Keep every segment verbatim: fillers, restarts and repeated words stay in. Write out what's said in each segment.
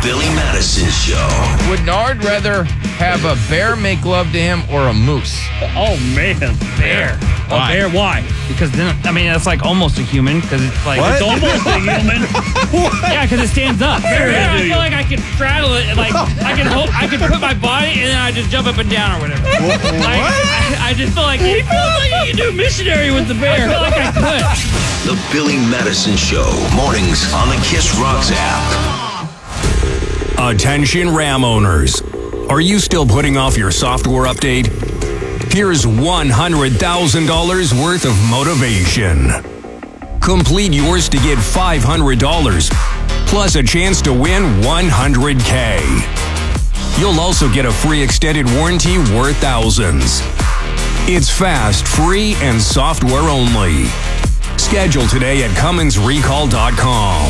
Billy Madison Show. Would Nard rather have a bear make love to him or a moose? Oh, man. Bear. Why? A bear, why? Because then, I mean, that's like almost a human, because it's like, What? it's almost a human. Yeah, because it stands up. Bear, I feel like I could straddle it, and like, I can hold, I can put my body, and then I just jump up and down or whatever. What? Like, I, I just feel like, he feels like you can do missionary with the bear. I feel like I could. The Billy Madison Show. Mornings on the Kiss Rocks app. Attention Ram owners. Are you still putting off your software update? Here's one hundred thousand dollars worth of motivation. Complete yours to get five hundred dollars, plus a chance to win one hundred K. You'll also get a free extended warranty worth thousands. It's fast, free, and software only. Schedule today at Cummins Recall dot com.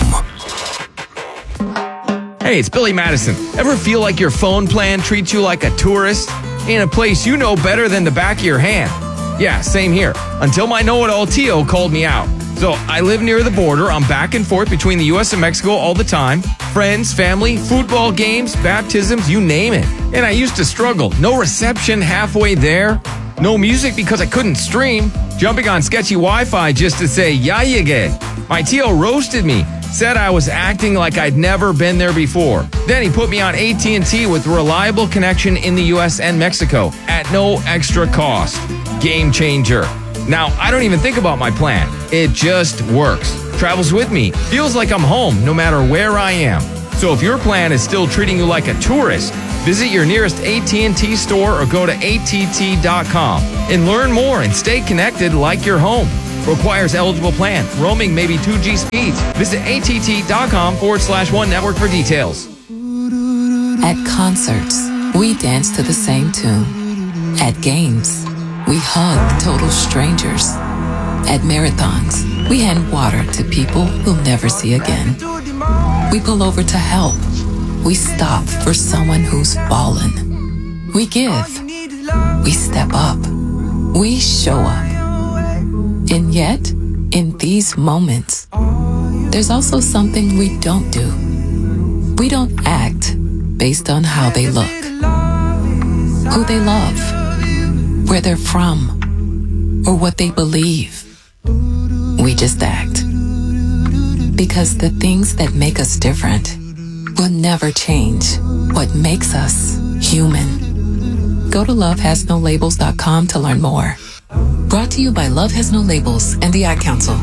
Hey, it's Billy Madison. Ever feel like your phone plan treats you like a tourist in a place you know better than the back of your hand? Yeah, same here. Until my know-it-all Tio called me out. So I live near the border. I'm back and forth between the U S and Mexico all the time. Friends, family, football games, baptisms, you name it. And I used to struggle. No reception halfway there. No music because I couldn't stream. Jumping on sketchy Wi-Fi just to say, ya llegué. My Tio roasted me. Said I was acting like I'd never been there before. Then he put me on A T and T with reliable connection in the U S and Mexico at no extra cost. Game changer. Now, I don't even think about my plan. It just works. Travels with me. Feels like I'm home no matter where I am. So if your plan is still treating you like a tourist, visit your nearest A T and T store or go to A T T dot com and learn more and stay connected like you're home. Requires eligible plan. Roaming may be two G speeds. Visit A T T dot com forward slash one network for details. At concerts, we dance to the same tune. At games, we hug total strangers. At marathons, we hand water to people we'll never see again. We pull over to help. We stop for someone who's fallen. We give. We step up. We show up. And yet, in these moments, there's also something we don't do. We don't act based on how they look, who they love, where they're from, or what they believe. We just act. Because the things that make us different will never change what makes us human. Go to love has no labels dot com to learn more. Brought to you by Love Has No Labels and the Ad Council.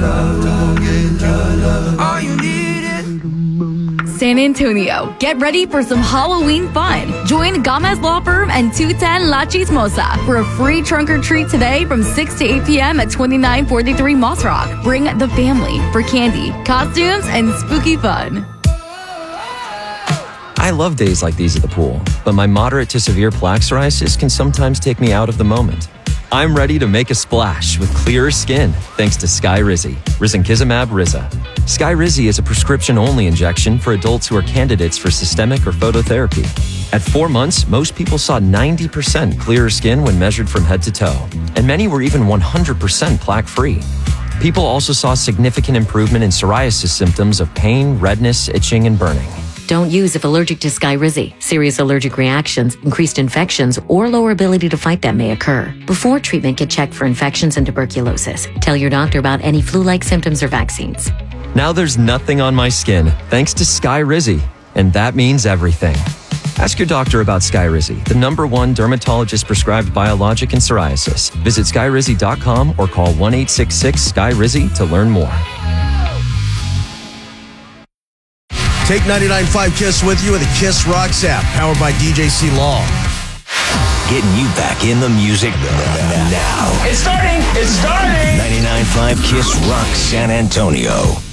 San Antonio, get ready for some Halloween fun. Join Gomez Law Firm and two ten La Chismosa for a free trunk or treat today from six to eight p.m. at twenty-nine forty-three Moss Rock. Bring the family for candy, costumes, and spooky fun. I love days like these at the pool, but my moderate to severe plaque psoriasis can sometimes take me out of the moment. I'm ready to make a splash with clearer skin thanks to Skyrizi, risankizumab Riza. Skyrizi is a prescription-only injection for adults who are candidates for systemic or phototherapy. At four months, most people saw ninety percent clearer skin when measured from head to toe, and many were even one hundred percent plaque-free. People also saw significant improvement in psoriasis symptoms of pain, redness, itching, and burning. Don't use if allergic to Skyrizi. Serious allergic reactions, increased infections, or lower ability to fight them may occur. Before treatment, get checked for infections and tuberculosis. Tell your doctor about any flu-like symptoms or vaccines. Now there's nothing on my skin thanks to Skyrizi, and that means everything. Ask your doctor about Skyrizi, the number one dermatologist-prescribed biologic in psoriasis. Visit Skyrizi dot com or call one eight six six Skyrizi to learn more. Take ninety-nine point five KISS with you with the KISS Rocks app, powered by D J C Law. Getting you back in the music now. It's starting! It's starting! ninety-nine point five KISS Rock San Antonio.